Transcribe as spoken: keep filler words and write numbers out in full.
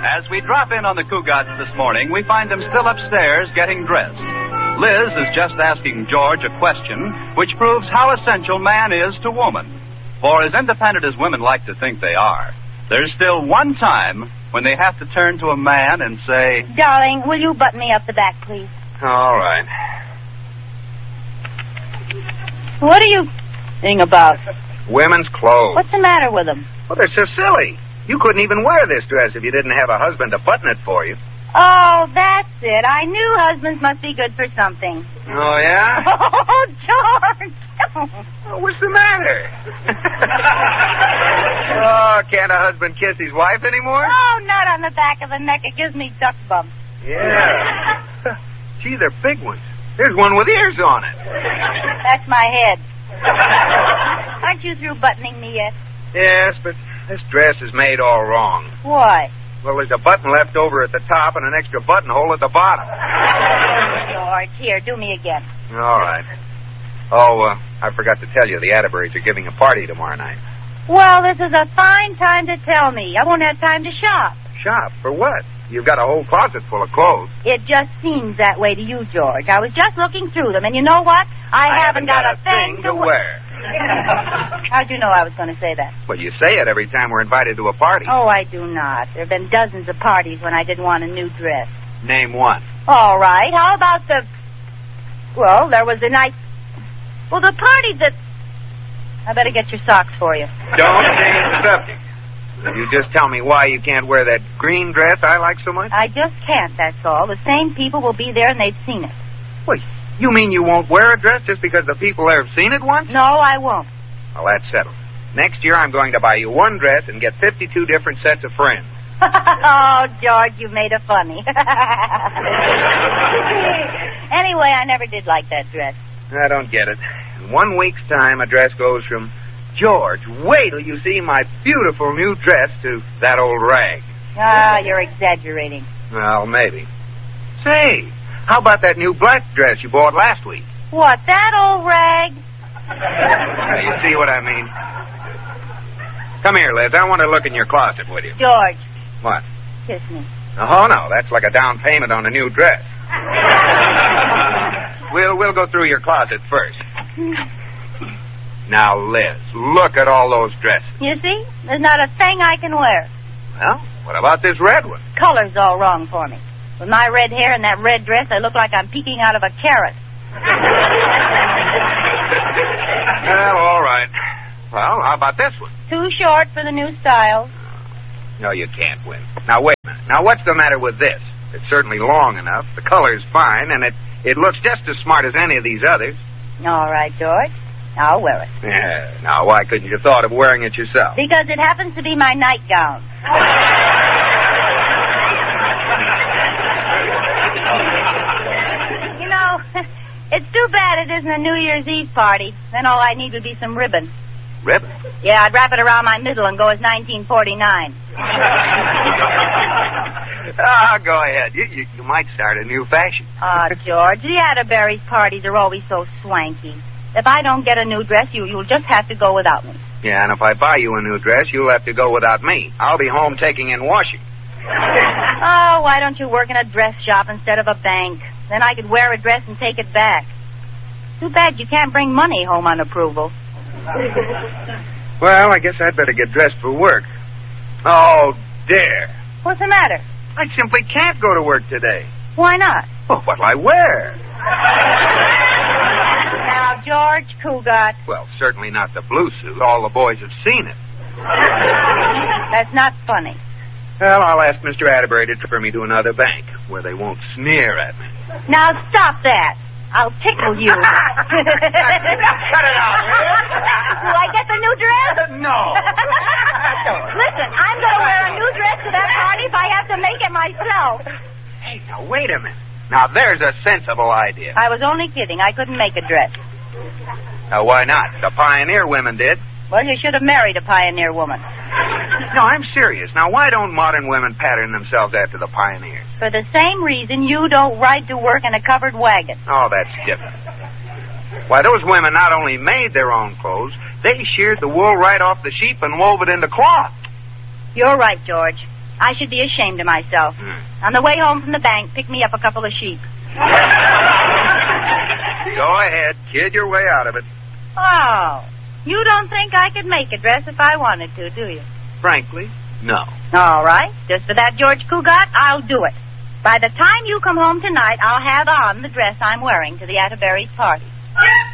As we drop in on the Cougats this morning, we find them still upstairs getting dressed. Liz is just asking George a question which proves how essential man is to woman. For as independent as women like to think they are, there's still one time when they have to turn to a man and say, Darling, will you button me up the back, please? All right. What are you thing about? Women's clothes. What's the matter with them? Well, they're so silly. You couldn't even wear this dress if you didn't have a husband to button it for you. Oh, that's it. I knew husbands must be good for something. Oh, yeah? Oh, George! Well, what's the matter? Oh, can't a husband kiss his wife anymore? Oh, not on the back of the neck. It gives me duck bumps. Yeah. Gee, they're big ones. There's one with ears on it. That's my head. Aren't you through buttoning me yet? Yes, but this dress is made all wrong. Why? Well, there's a button left over at the top and an extra buttonhole at the bottom. George, here, do me again. All right. Oh, uh, I forgot to tell you, the Atterburys are giving a party tomorrow night. Well, this is a fine time to tell me. I won't have time to shop. Shop? For what? You've got a whole closet full of clothes. It just seems that way to you, George. I was just looking through them, and you know what? I, I haven't, got, got a thing, thing to wear. wear. How'd you know I was going to say that? Well, you say it every time we're invited to a party. Oh, I do not. There have been dozens of parties when I didn't want a new dress. Name one. All right. How about the... Well, there was the night... Well, the party that... I better get your socks for you. Don't change the subject. You just tell me why you can't wear that green dress I like so much? I just can't, that's all. The same people will be there and they've seen it. Wait, you mean you won't wear a dress just because the people there have seen it once? No, I won't. Well, that's settled. Next year I'm going to buy you one dress and get fifty-two different sets of friends. Oh, George, you made a funny. Anyway, I never did like that dress. I don't get it. In one week's time, a dress goes from, George, wait till you see my beautiful new dress, to that old rag. Ah, you're exaggerating. Well, maybe. Say, how about that new black dress you bought last week? What, that old rag? Now, you see what I mean? Come here, Liz. I want to look in your closet with you. George. What? Kiss me. Oh, no. That's like a down payment on a new dress. we'll, we'll go through your closet first. Now, Liz, look at all those dresses. You see? There's not a thing I can wear. Well, what about this red one? Color's all wrong for me. With my red hair and that red dress, I look like I'm peeking out of a carrot. Well, all right. Well, how about this one? Too short for the new style. No, you can't win. Now, wait a minute. Now, what's the matter with this? It's certainly long enough. The color's fine, and it, it looks just as smart as any of these others. All right, George. I'll wear it. Yeah. Now, why couldn't you thought of wearing it yourself? Because it happens to be my nightgown. You know, it's too bad it isn't a New Year's Eve party. Then all I need would be some ribbon. Ribbon? Yeah, I'd wrap it around my middle and go as nineteen forty-nine. Ah, go ahead. You, you, you might start a new fashion. Ah, George, the Atterbury parties are always so swanky. If I don't get a new dress, you, you'll just have to go without me. Yeah, and if I buy you a new dress, you'll have to go without me. I'll be home taking in washing. Oh, why don't you work in a dress shop instead of a bank? Then I could wear a dress and take it back. Too bad you can't bring money home on approval. Well, I guess I'd better get dressed for work. Oh, dear. What's the matter? I simply can't go to work today. Why not? Well, what'll I wear? Now, George Cougat. Well, certainly not the blue suit. All the boys have seen it. That's not funny. Well, I'll ask Mister Atterbury to transfer me to another bank, where they won't sneer at me. Now, stop that. I'll tickle you. Cut it out. Do I get the new dress? No. Listen, I'm going to wear a new dress to that party if I have to make it myself. Hey, now, wait a minute. Now, there's a sensible idea. I was only kidding. I couldn't make a dress. Now, why not? The pioneer women did. Well, you should have married a pioneer woman. No, I'm serious. Now, why don't modern women pattern themselves after the pioneers? For the same reason you don't ride to work in a covered wagon. Oh, that's different. Why, those women not only made their own clothes, they sheared the wool right off the sheep and wove it into cloth. You're right, George. I should be ashamed of myself. Hmm. On the way home from the bank, pick me up a couple of sheep. Go ahead. Kid your way out of it. Oh, you don't think I could make a dress if I wanted to, do you? Frankly, no. All right. Just for that, George Cugat, I'll do it. By the time you come home tonight, I'll have on the dress I'm wearing to the Atterbury party.